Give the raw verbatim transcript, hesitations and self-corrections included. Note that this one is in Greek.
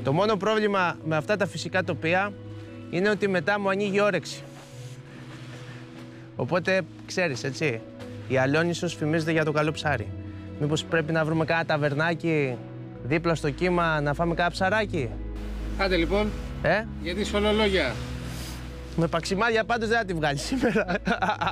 Το μόνο πρόβλημα με αυτά τα φυσικά τοπία είναι ότι μετά μου ανοίγει η όρεξη. Οπότε, ξέρεις, έτσι, η Αλόνισσος φημίζεται για το καλό ψάρι. Μήπως πρέπει να βρούμε κάνα ταβερνάκι δίπλα στο κύμα να φάμε κάνα ψαράκι? Άντε λοιπόν, Ε? γιατί σολολόγια. Με παξιμάδια πάντως δεν θα τη βγάλει σήμερα.